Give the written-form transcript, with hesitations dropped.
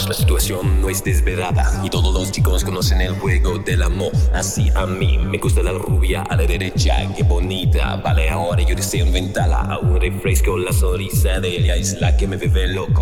La situación no es desvelada y todos los chicos conocen el juego del amor. Así a mí me gusta la rubia a la derecha, qué bonita. Vale, ahora yo deseo inventarla a un refresco. La sonrisa de ella es la que me vuelve loco.